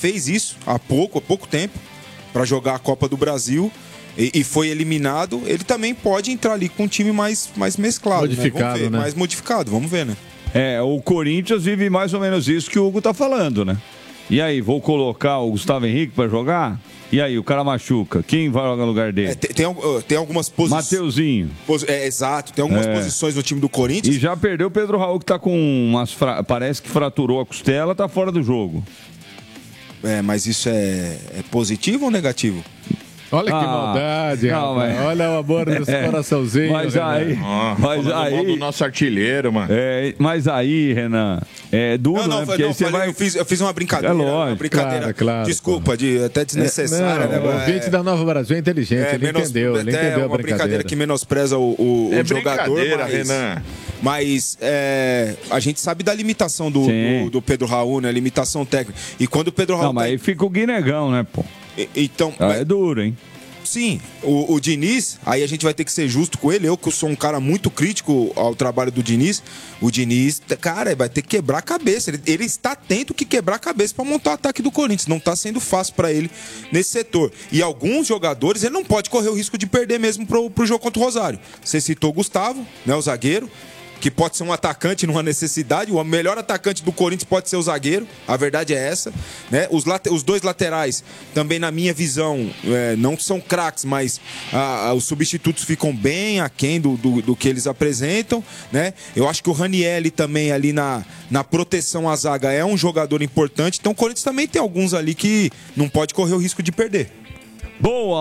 fez isso há pouco tempo, para jogar a Copa do Brasil. E foi eliminado, ele também pode entrar ali com um time mais mesclado. Modificado, né? Vamos ver, né? Mais modificado, vamos ver, né? O Corinthians vive mais ou menos isso que o Hugo tá falando, né? E aí, vou colocar o Gustavo Henrique pra jogar? E aí, o cara machuca. Quem vai jogar no lugar dele? Tem algumas posições. Mateuzinho. Exato, tem algumas posições no time do Corinthians. E já perdeu o Pedro Raul, que tá com umas... Parece que fraturou a costela, tá fora do jogo. Mas isso é positivo ou negativo? Olha que maldade, olha o amor desse coraçãozinho. Mas aí... do nosso artilheiro, mano. Mas aí, Renan, é duro, né? Porque você vai... eu fiz uma brincadeira. É lógico. Uma brincadeira, claro, desculpa, até desnecessária. O ouvinte da Nova Brasil é inteligente, ele entendeu a brincadeira. Que menospreza o jogador. Renan. Mas a gente sabe da limitação do Pedro Raul, né? Limitação técnica. E quando o Pedro Raul... Não, mas aí fica o Guinegão, né, pô? Então, é duro, hein? Sim, o Diniz, aí a gente vai ter que ser justo com ele. Eu que sou um cara muito crítico ao trabalho do Diniz. O Diniz, cara, vai ter que quebrar a cabeça. Ele está tendo que quebrar a cabeça para montar o ataque do Corinthians. Não está sendo fácil para ele nesse setor. E alguns jogadores, ele não pode correr o risco de perder mesmo pro jogo contra o Rosário. Você citou o Gustavo, né, o zagueiro, que pode ser um atacante numa necessidade. O melhor atacante do Corinthians pode ser o zagueiro. A verdade é essa, né? Os dois laterais, também na minha visão, não são craques, mas os substitutos ficam bem aquém do que eles apresentam, né? Eu acho que o Ranielli também ali na proteção à zaga é um jogador importante. Então o Corinthians também tem alguns ali que não pode correr o risco de perder. Boa,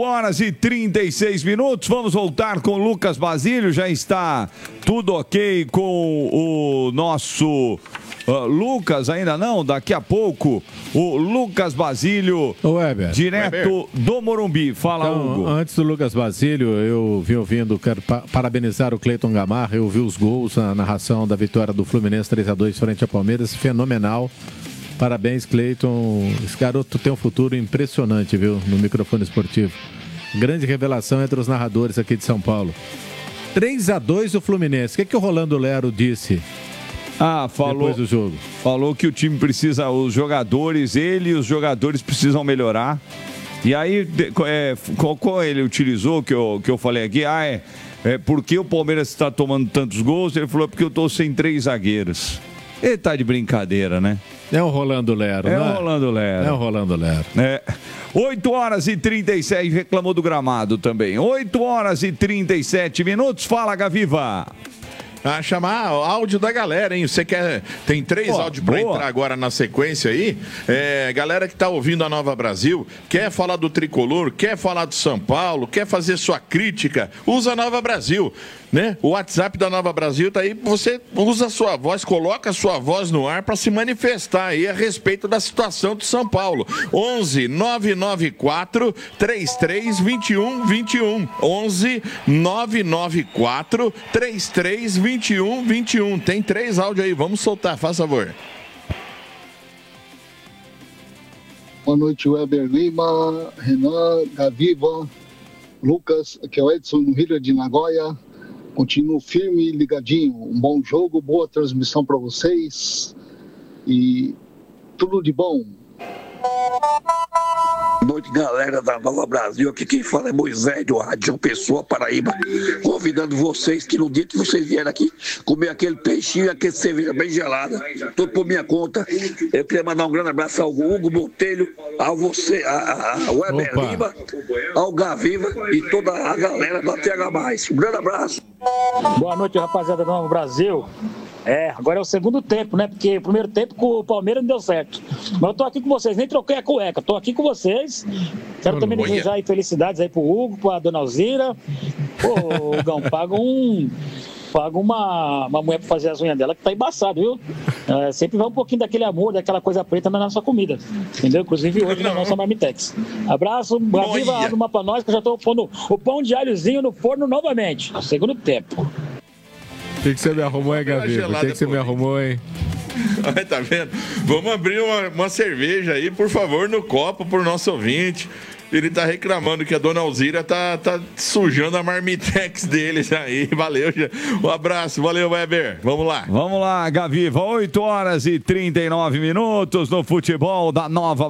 8h36. Vamos voltar com o Lucas Basílio. Já está tudo ok com o nosso Lucas, ainda não? Daqui a pouco, o Lucas Basílio, direto do Morumbi. Fala, então, Hugo. Antes do Lucas Basílio, eu vim ouvindo, quero parabenizar o Cleiton Gamarra. Eu vi os gols na narração da vitória do Fluminense 3-2 frente ao Palmeiras. Fenomenal. Parabéns, Cleiton. Esse garoto tem um futuro impressionante, viu? No microfone esportivo. Grande revelação entre os narradores aqui de São Paulo. 3-2 o Fluminense. O que o Rolando Lero disse? Falou depois do jogo. Falou que o time precisa, os jogadores precisam melhorar. E aí, qual ele utilizou, que eu falei aqui? Por que o Palmeiras está tomando tantos gols? Ele falou, porque eu estou sem 3 zagueiros. Ele tá de brincadeira, né? É o Rolando Lero, né? É o Rolando Lero. 8h37, reclamou do gramado também. 8h37. Fala, Gaviva. Chamar áudio da galera, hein? Você quer... Tem 3 áudios para entrar agora na sequência aí. Galera que tá ouvindo a Nova Brasil, quer falar do Tricolor, quer falar do São Paulo, quer fazer sua crítica, usa a Nova Brasil, né? O WhatsApp da Nova Brasil tá aí, você usa a sua voz, coloca a sua voz no ar para se manifestar aí a respeito da situação do São Paulo. 11 994 33 21 21. 11 994 33 21 21. Tem 3 áudios aí, vamos soltar, faz favor. Boa noite, Weber Lima, Renan, Gaviva, Lucas, aqui é o Edson no Rio de Nagoya. Continuo firme e ligadinho. Um bom jogo, boa transmissão para vocês e tudo de bom. Boa noite, galera da Nova Brasil. Aqui quem fala é Moisés, do Rádio Pessoa, Paraíba. Convidando vocês que no dia que vocês vierem aqui comer aquele peixinho e aquele cerveja bem gelada, tudo por minha conta. Eu queria mandar um grande abraço ao Hugo Botelho, a você, a Weber Lima, ao Gaviva e toda a galera da TH+. Um grande abraço. Boa noite, rapaziada da Nova Brasil. Agora é o segundo tempo, né? Porque o primeiro tempo com o Palmeiras não deu certo. Mas eu tô aqui com vocês, nem troquei a cueca. Tô aqui com vocês. Quero também desejar aí felicidades aí pro Hugo, pra dona Alzira. Pô, Hugão, paga uma mulher pra fazer as unhas dela que tá embaçado, viu? Sempre vai um pouquinho daquele amor, daquela coisa preta na nossa comida. Entendeu? Inclusive hoje na nossa Marmitex. Abraço, Gaviva, abre uma pra nós que eu já tô pondo o pão de alhozinho no forno novamente. No segundo tempo. O que você me arrumou, hein, Gaviva? O que você me arrumou, hein? Tá vendo? Vamos abrir uma cerveja aí, por favor, no copo pro nosso ouvinte. Ele tá reclamando que a dona Alzira tá sujando a Marmitex deles aí. Valeu, um abraço, valeu, Weber. Vamos lá, Gaviva. 8h39 no futebol da Nova